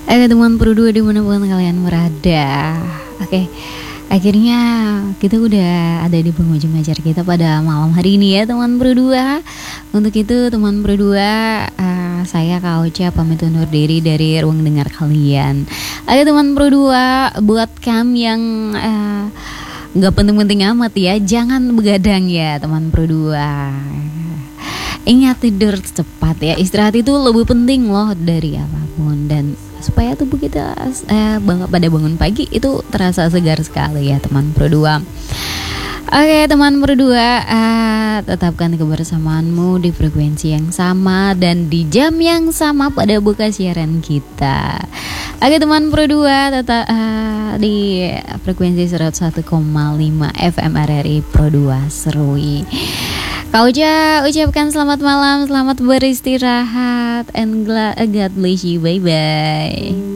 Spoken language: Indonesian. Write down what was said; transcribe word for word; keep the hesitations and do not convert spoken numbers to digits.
Oke teman berdua dimanapun kalian berada. Oke, akhirnya kita udah ada di penghujung acara kita pada malam hari ini ya teman berdua. Untuk itu teman berdua, uh, saya Kak Ocha pamit undur diri dari ruang dengar kalian. Oke teman berdua, buat kamu yang uh, gak penting-penting amat ya, jangan begadang ya teman berdua. Ingat tidur cepat ya, istirahat itu lebih penting loh dari apapun. Dan supaya tubuh kita eh, bang- pada bangun pagi itu terasa segar sekali ya teman berdua. Oke teman berdua, uh, tetapkan kebersamaanmu di frekuensi yang sama dan di jam yang sama pada buka siaran kita. Oke teman berdua, tetap uh, di frekuensi seratus satu koma lima F M R R I Pro dua Serui. Kak Uca ucapkan selamat malam, selamat beristirahat, and God bless you, bye bye.